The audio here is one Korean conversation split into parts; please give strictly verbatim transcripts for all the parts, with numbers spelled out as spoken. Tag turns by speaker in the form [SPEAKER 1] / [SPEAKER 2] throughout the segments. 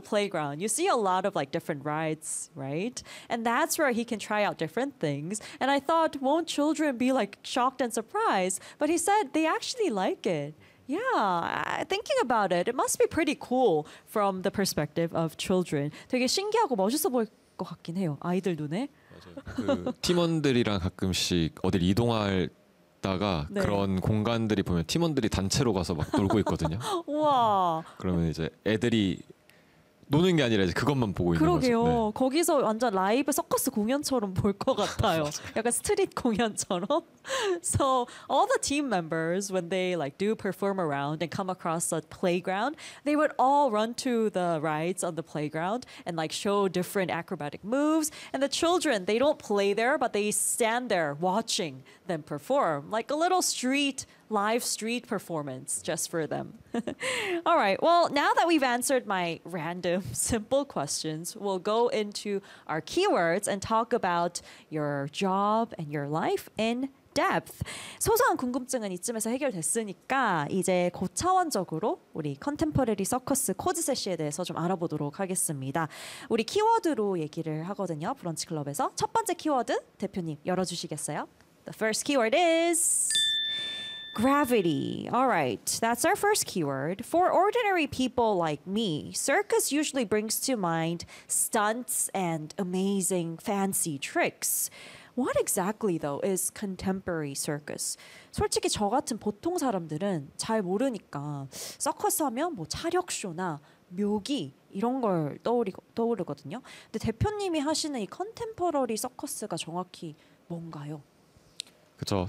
[SPEAKER 1] playground, you see a lot of like different rides, right? And that's where he can try out different things. And I thought, won't children be like shocked and surprised? But he said they actually like it. Yeah, I- thinking about it, it must be pretty cool from the perspective of children. 되게 신기하고 멋있어 보일 것 같긴 해요. 아이들 눈에.
[SPEAKER 2] 그 팀원들이랑 가끔씩 어딜 이동하다가
[SPEAKER 1] 네.
[SPEAKER 2] 그런 공간들이 보면 팀원들이 단체로 가서 막 놀고 있거든요.
[SPEAKER 1] 우와.
[SPEAKER 2] 그러면 이제 애들이 노는 게 아니라 이제 그것만 보고 있는
[SPEAKER 1] 그러게요.
[SPEAKER 2] 거죠. 네.
[SPEAKER 1] 거기서 완전 라이브 서커스 공연처럼 볼 것 같아요. 약간 스트릿 공연처럼. So all the team members, when they like do perform around and come across a playground, they would all run to the rides on the playground and like show different acrobatic moves. And the children, they don't play there, but they stand there watching them perform, like a little street live street performance just for them. All right. Well, now that we've answered my random simple questions, we'll go into our keywords and talk about your job and your life in depth. 소소한 궁금증은 이쯤에서 해결됐으니까 이제 고차원적으로 우리 컨템포러리 서커스 코드셋시에 대해서 좀 알아보도록 하겠습니다. 우리 키워드로 얘기를 하거든요. 브런치 클럽에서. 첫 번째 키워드 대표님 열어주시겠어요? The first keyword is gravity. All right, that's our first keyword. For ordinary people like me, circus usually brings to mind stunts and amazing fancy tricks. What exactly, though, is contemporary circus? 솔직히 저 같은 보통 사람들은 잘 모르니까 서커스 하면 뭐 차력쇼나 묘기 이런 걸 떠오르, 떠오르거든요. 근데 대표님이 하시는 이 컨템퍼러리 서커스가 정확히 뭔가요?
[SPEAKER 2] 그렇죠.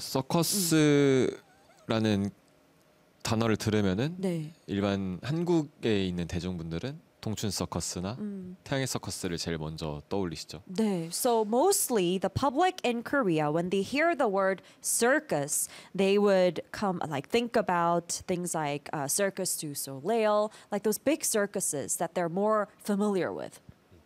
[SPEAKER 2] 서커스라는 단어를 들으면은
[SPEAKER 1] 네.
[SPEAKER 2] 일반 한국에 있는 대중분들은 동춘 서커스나
[SPEAKER 1] 음.
[SPEAKER 2] 태양의 서커스를 제일 먼저 떠올리시죠.
[SPEAKER 1] 네. So mostly the public in Korea, when they hear the word circus, they would come like think about things like uh, Circus du Soleil, like those big circuses that they're more familiar with.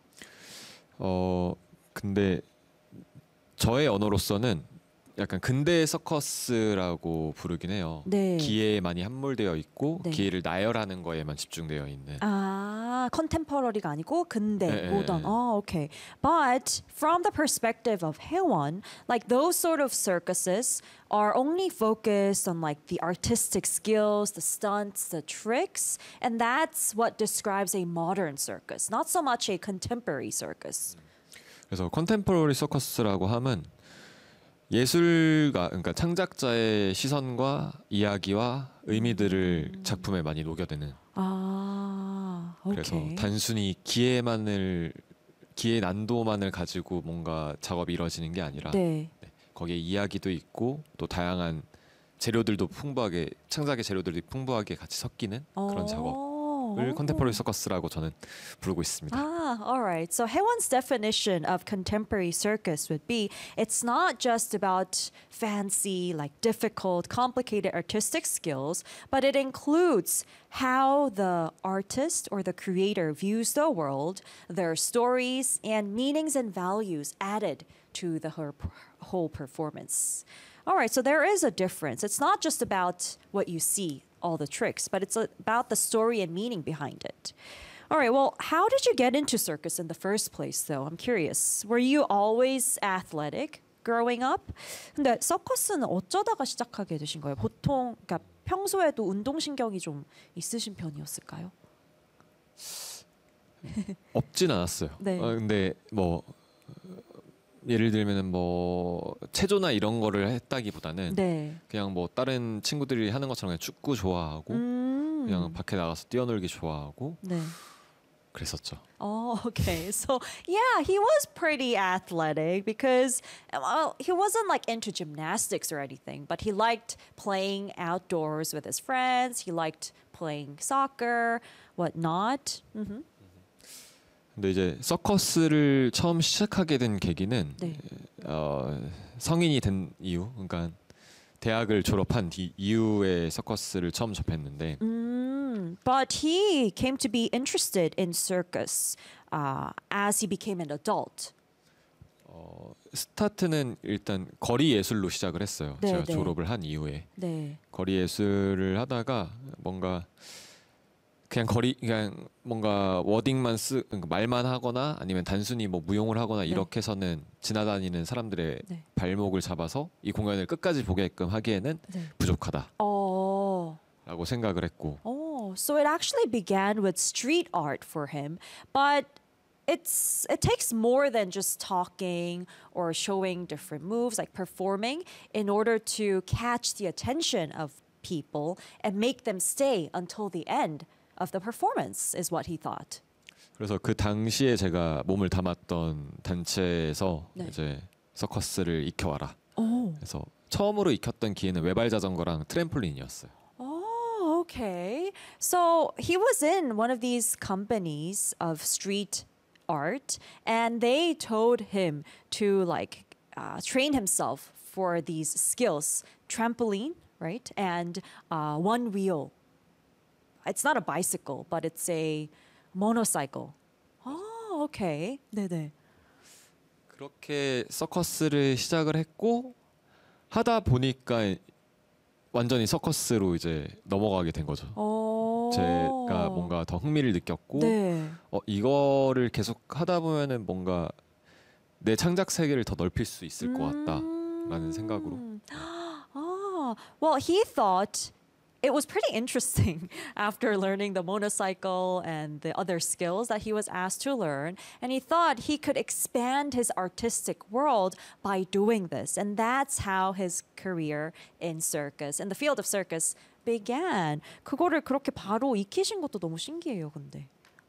[SPEAKER 2] 어 근데 저의 언어로서는 약간 근대 서커스라고 부르긴 해요.
[SPEAKER 1] 네.
[SPEAKER 2] 기계에 많이 함몰되어 있고
[SPEAKER 1] 네.
[SPEAKER 2] 기계를 나열하는 거에만 집중되어 있는.
[SPEAKER 1] 아, 컨템퍼러리가 아니고 근대,
[SPEAKER 2] 네,
[SPEAKER 1] 모던.
[SPEAKER 2] 네.
[SPEAKER 1] Oh, okay. But from the perspective of Haewon, like those sort of circuses are only focused on like the artistic skills, the stunts, the tricks, and that's what describes a modern circus, not so much a contemporary circus.
[SPEAKER 2] 그래서 컨템포러리 서커스라고 함은 예술가, 그러니까 창작자의 시선과 이야기와 의미들을 작품에 많이 녹여내는.
[SPEAKER 1] 아,
[SPEAKER 2] 그래서
[SPEAKER 1] okay.
[SPEAKER 2] 단순히 기회만을 기회 난도만을 가지고 뭔가 작업이 이루어지는 게 아니라
[SPEAKER 1] 네.
[SPEAKER 2] 네, 거기에 이야기도 있고 또 다양한 재료들도 풍부하게 창작의 재료들이 풍부하게 같이 섞이는 그런 작업. 을 컨템포러리 서커스라고 저는 부르고 있습니다.
[SPEAKER 1] Ah, all right. So Haewon's definition of contemporary circus would be it's not just about fancy, like difficult, complicated artistic skills, but it includes how the artist or the creator views the world, their stories and meanings and values added to the her whole performance. All right, so there is a difference. It's not just about what you see, all the tricks, but it's about the story and meaning behind it. All right, well, how did you get into circus in the first place, though? I'm curious. Were you always athletic growing up? 근데 서커스는 어쩌다가 시작하게 되신 거예요? 보통, 그러니까 평소에도 운동신경이 좀 있으신 편이었을까요?
[SPEAKER 2] 없진 않았어요.
[SPEAKER 1] 네.
[SPEAKER 2] 어, 근데 뭐 예를 들면은 뭐 체조나 이런 거를 했다기보다는
[SPEAKER 1] 네.
[SPEAKER 2] 그냥 뭐 다른 친구들이 하는 것처럼 그냥 축구 좋아하고
[SPEAKER 1] 음.
[SPEAKER 2] 그냥 밖에 나가서 뛰어놀기 좋아하고
[SPEAKER 1] 네.
[SPEAKER 2] 그랬었죠.
[SPEAKER 1] Oh, okay. So, yeah, he was pretty athletic because, well, he wasn't like into gymnastics or anything, but he liked playing outdoors with his friends. He liked playing soccer, whatnot. Mm-hmm.
[SPEAKER 2] 근데 이제 서커스를 처음 시작하게 된 계기는
[SPEAKER 1] 네.
[SPEAKER 2] 어, 성인이 된 이유, 그러니까 대학을 졸업한 뒤 이후에 서커스를 처음 접했는데.
[SPEAKER 1] Mm, but he came to be interested in circus uh, as he became an adult.
[SPEAKER 2] 어, 스타트는 일단 거리 예술로 시작을 했어요.
[SPEAKER 1] 네,
[SPEAKER 2] 제가
[SPEAKER 1] 네.
[SPEAKER 2] 졸업을 한 이후에
[SPEAKER 1] 네.
[SPEAKER 2] 거리 예술을 하다가 뭔가 그냥 거리 그냥 뭔가 워딩만 쓰 그러니까 말만 하거나 아니면 단순히 뭐 무용을 하거나
[SPEAKER 1] 네.
[SPEAKER 2] 이렇게 해서는 지나다니는 사람들의
[SPEAKER 1] 네.
[SPEAKER 2] 발목을 잡아서 이 공연을 끝까지 보게끔 하기에는
[SPEAKER 1] 네.
[SPEAKER 2] 부족하다라고
[SPEAKER 1] 어.
[SPEAKER 2] 생각을 했고
[SPEAKER 1] Oh, so it actually began with street art for him, but it's it takes more than just talking or showing different moves, like performing, in order to catch the attention of people and make them stay until the end of the performance, is what he thought.
[SPEAKER 2] 그래서 그 당시에 제가 몸을 담았던 단체에서
[SPEAKER 1] 네.
[SPEAKER 2] 이제 서커스를 익혀와라.
[SPEAKER 1] Oh.
[SPEAKER 2] 그래서 처음으로 익혔던 기회는 외발 자전거랑 트램폴린이었어요.
[SPEAKER 1] Oh, okay. So he was in one of these companies of street art, and they told him to like uh, train himself for these skills: trampoline, right, and uh, one wheel. It's not a bicycle, but it's a motorcycle. Oh, okay. 네네.
[SPEAKER 2] 그렇게 서커스를 시작을 했고 하다 보니까 완전히 서커스로 이제 넘어가게 된 거죠.
[SPEAKER 1] 어.
[SPEAKER 2] 제가 뭔가 더 흥미를 느꼈고
[SPEAKER 1] 네.
[SPEAKER 2] 어, 이거를 계속 하다 보면은 뭔가 내 창작 세계를 더 넓힐 수 있을 것 같다라는 생각으로.
[SPEAKER 1] Ah, well, he thought it was pretty interesting after learning the motorcycle and the other skills that he was asked to learn. And he thought he could expand his artistic world by doing this. And that's how his career in circus, in the field of circus, began. 그거를 그렇게 바로 익히신 것도 너무 신기해요, 근데.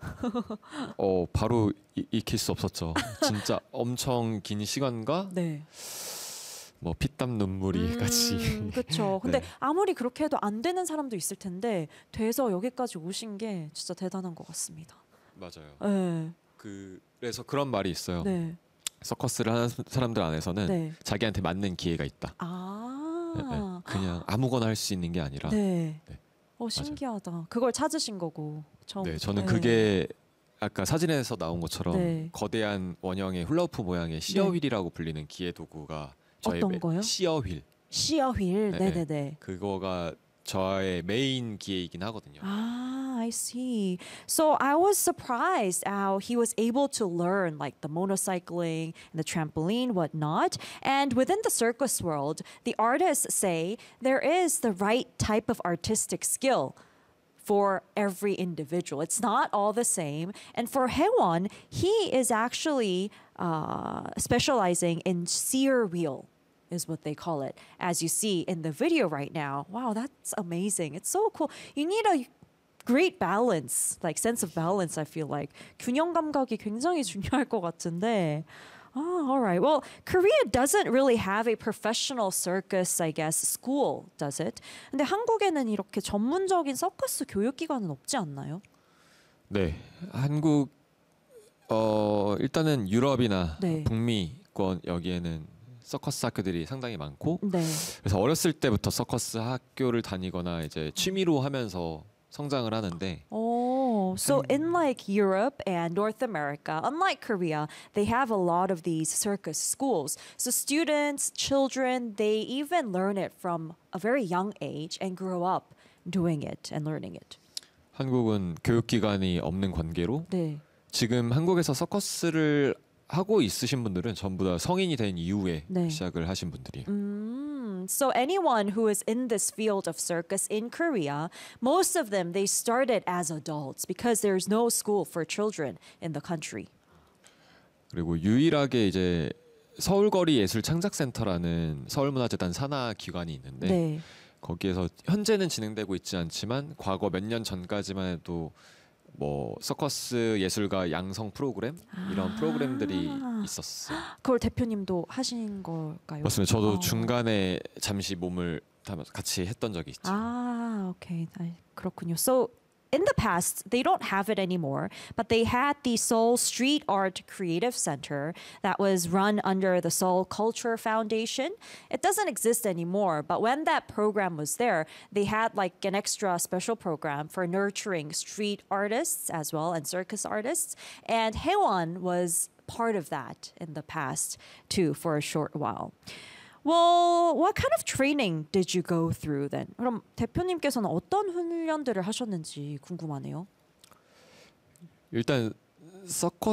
[SPEAKER 2] 어 바로 이, 익힐 수 없었죠. 진짜 엄청 긴 시간과
[SPEAKER 1] 네.
[SPEAKER 2] 뭐 피땀 눈물이 같이.
[SPEAKER 1] 그렇죠. 근데
[SPEAKER 2] 네.
[SPEAKER 1] 아무리 그렇게 해도 안 되는 사람도 있을 텐데 돼서 여기까지 오신 게 진짜 대단한 것 같습니다.
[SPEAKER 2] 맞아요.
[SPEAKER 1] 네.
[SPEAKER 2] 그 그래서 그런 말이 있어요.
[SPEAKER 1] 네.
[SPEAKER 2] 서커스를 하는 사람들 안에서는
[SPEAKER 1] 네.
[SPEAKER 2] 자기한테 맞는 기회가 있다.
[SPEAKER 1] 아.
[SPEAKER 2] 네, 네. 그냥 아무거나 할 수 있는 게 아니라.
[SPEAKER 1] 네.
[SPEAKER 2] 네.
[SPEAKER 1] 어 신기하다. 그걸 찾으신 거고. 처음.
[SPEAKER 2] 네, 저는 그게 아까 사진에서 나온 것처럼
[SPEAKER 1] 네.
[SPEAKER 2] 거대한 원형의 훌라후프 모양의 시어휠이라고 불리는 기계 도구가 저의
[SPEAKER 1] 어떤
[SPEAKER 2] 메-
[SPEAKER 1] 거요?
[SPEAKER 2] 시어휠
[SPEAKER 1] 시어휠.
[SPEAKER 2] 네,
[SPEAKER 1] 네, 네, 네.
[SPEAKER 2] 그거가 저의 메인 기계이긴 하거든요.
[SPEAKER 1] Ah, I see. So I was surprised how he was able to learn like the motorcycling and the trampoline, whatnot. And within the circus world, the artists say there is the right type of artistic skill for every individual. It's not all the same. And for Haewon, he is actually uh, specializing in sear wheel, is what they call it, as you see in the video right now. Wow, that's amazing. It's so cool. You need a great balance, like sense of balance, I feel like. 균형 감각이 굉장히 중요할 것 같은데. Oh, all right. Well, Korea doesn't really have a professional circus, I guess, school, does it? 근데 한국에는 이렇게 전문적인 서커스 교육기관은 없지 않나요?
[SPEAKER 2] 네, 한국 어 일단은 유럽이나
[SPEAKER 1] 네.
[SPEAKER 2] 북미권 여기에는 서커스 학교들이 상당히 많고
[SPEAKER 1] 네.
[SPEAKER 2] 그래서 어렸을 때부터 서커스 학교를 다니거나 이제 취미로 하면서 성장을 하는데
[SPEAKER 1] Oh, so in like Europe and North America, unlike Korea, they have a lot of these circus schools. So students, children, they even learn it from a very young age and grow up doing it and learning it.
[SPEAKER 2] 한국은 교육기관이 없는 관계로
[SPEAKER 1] 네.
[SPEAKER 2] 지금 한국에서 서커스를 하고 있으신 분들은 전부 다 성인이 된 이후에
[SPEAKER 1] 네.
[SPEAKER 2] 시작을 하신 분들이에요.
[SPEAKER 1] Mm, so anyone who is in this field of circus in Korea, most of them they started as adults because there's no school for children in the country.
[SPEAKER 2] 그리고 유일하게 이제 서울거리 예술 창작센터라는 서울문화재단 산하 기관이 있는데
[SPEAKER 1] 네.
[SPEAKER 2] 거기에서 현재는 진행되고 있지 않지만 과거 몇 년 전까지만 해도 뭐 서커스 예술가 양성 프로그램 이런 프로그램들이 있었어요.
[SPEAKER 1] 그걸 대표님도 하신 걸까요?
[SPEAKER 2] 맞습니다. 저도
[SPEAKER 1] 어.
[SPEAKER 2] 중간에 잠시 몸을 담아서 같이 했던 적이 있죠.
[SPEAKER 1] 아, okay. 아, 그렇군요. So in the past, they don't have it anymore, but they had the Seoul Street Art Creative Center that was run under the Seoul Culture Foundation. It doesn't exist anymore, but when that program was there, they had like an extra special program for nurturing street artists as well and circus artists. And Haewon was part of that in the past too for a short while. Well, what kind of training did you go through then? 그럼 대표님께서는 어떤 훈련들을 하셨는지 궁금하네요.
[SPEAKER 2] 일단 서커